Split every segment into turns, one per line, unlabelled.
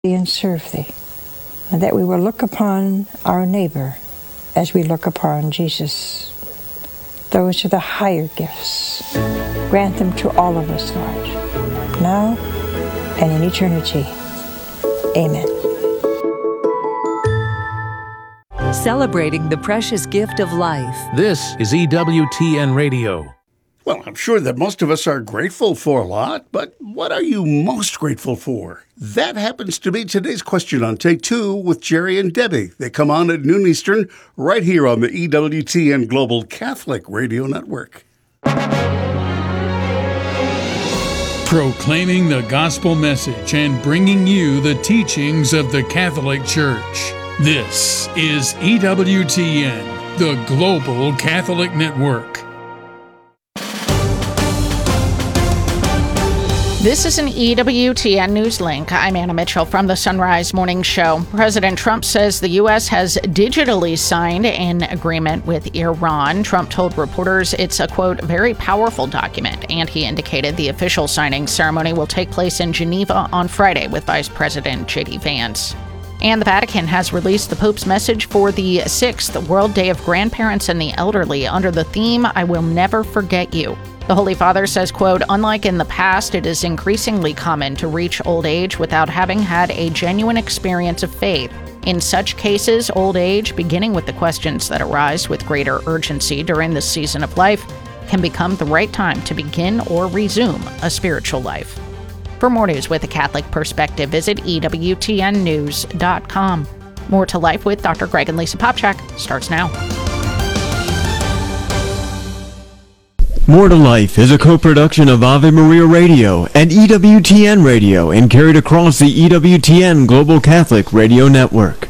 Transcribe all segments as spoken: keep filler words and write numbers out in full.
and serve thee, and that we will look upon our neighbor as we look upon Jesus. Those are the higher gifts. Grant them to all of us, Lord, now and in eternity. Amen.
Celebrating the precious gift of life.
This is E W T N Radio.
Well, I'm sure that most of us are grateful for a lot, but what are you most grateful for? That happens to be today's question on Take Two with Jerry and Debbie. They come on at noon Eastern, right here on the E W T N Global Catholic Radio Network.
Proclaiming the gospel message and bringing you the teachings of the Catholic Church. This is E W T N, the Global Catholic Network.
This is an E W T N News Link. I'm Anna Mitchell from the Sunrise Morning Show. President Trump says the U S has digitally signed an agreement with Iran. Trump told reporters it's a, quote, very powerful document, and he indicated the official signing ceremony will take place in Geneva on Friday with Vice President J D Vance. And the Vatican has released the Pope's message for the sixth World Day of Grandparents and the Elderly under the theme, I Will Never Forget You. The Holy Father says, quote, unlike in the past, it is increasingly common to reach old age without having had a genuine experience of faith. In such cases, old age, beginning with the questions that arise with greater urgency during this season of life, can become the right time to begin or resume a spiritual life. For more news with a Catholic perspective, visit E W T N news dot com. More to Life with Doctor Greg and Lisa Popchak starts now.
More to Life is a co-production of Ave Maria Radio and E W T N Radio and carried across the E W T N Global Catholic Radio Network.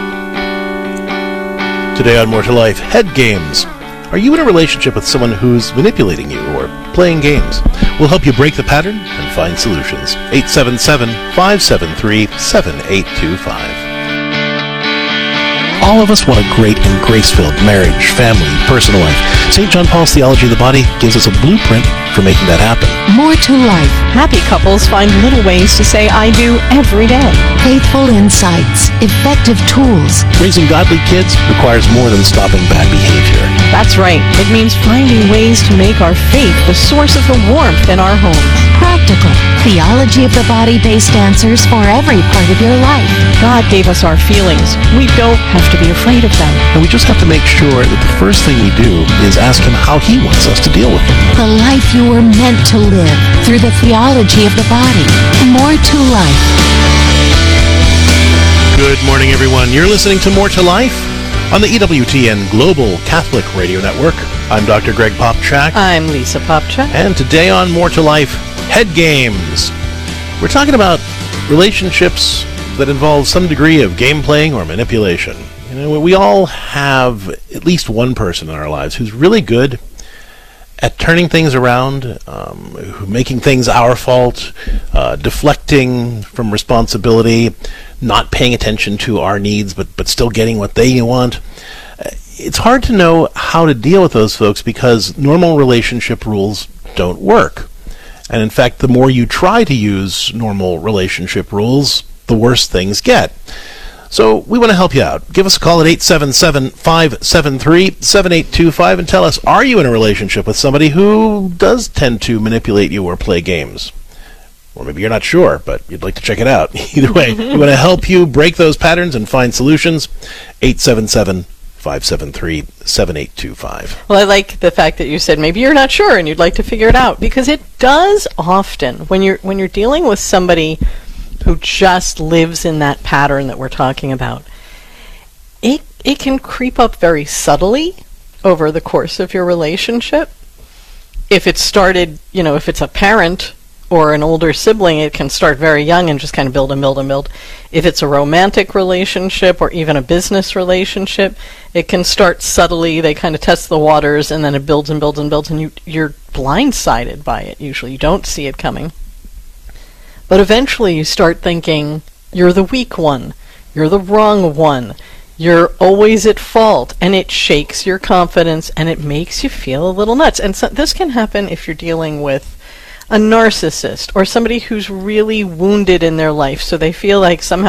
Today on More to Life, head games. Are you in a relationship with someone who's manipulating you or playing games? We'll help you break the pattern and find solutions. eight seven seven, five seven three, seven eight two five. All of us want a great and grace-filled marriage, family, personal life. Saint John Paul's Theology of the Body gives us a blueprint for making that happen.
More to Life. Happy couples find little ways to say I do every day.
Faithful insights. Effective tools.
Raising godly kids requires more than stopping bad behavior.
That's right. It means finding ways to make our faith the source of the warmth in our homes.
Practical. Theology of the Body-based answers for every part of your life.
God gave us our feelings. We don't have to be afraid of them.
And we just have to make sure that the first thing we do is ask Him how He wants us to deal with them.
The life you were meant to live through the theology of the body. More to Life.
Good morning, everyone. You're listening to More to Life on the E W T N Global Catholic Radio Network. I'm Doctor Greg Popchak.
I'm Lisa Popchak.
And today on More to Life, head games. We're talking about relationships that involve some degree of game playing or manipulation. You know, we all have at least one person in our lives who's really good at turning things around, um, making things our fault, uh, deflecting from responsibility, not paying attention to our needs, but, but still getting what they want. It's hard to know how to deal with those folks because normal relationship rules don't work. And in fact, the more you try to use normal relationship rules, the worse things get. So we want to help you out. Give us a call at eight seven seven, five seven three, seven eight two five and tell us, are you in a relationship with somebody who does tend to manipulate you or play games? Or maybe you're not sure, but you'd like to check it out. Either way, we want to help you break those patterns and find solutions. eight seven seven, five seven three, seven eight two five.
Well, I like the fact that you said maybe you're not sure and you'd like to figure it out, because it does often when you're when you're dealing with somebody who just lives in that pattern that we're talking about. It it can creep up very subtly over the course of your relationship. If it started, you know, if it's a parent or an older sibling, it can start very young and just kind of build and build and build. If it's a romantic relationship or even a business relationship, it can start subtly. They kind of test the waters, and then it builds and builds and builds, and you, you're blindsided by it usually. You don't see it coming. But eventually you start thinking, you're the weak one, you're the wrong one, you're always at fault, and it shakes your confidence, and it makes you feel a little nuts. And so this can happen if you're dealing with a narcissist or somebody who's really wounded in their life, so they feel like somehow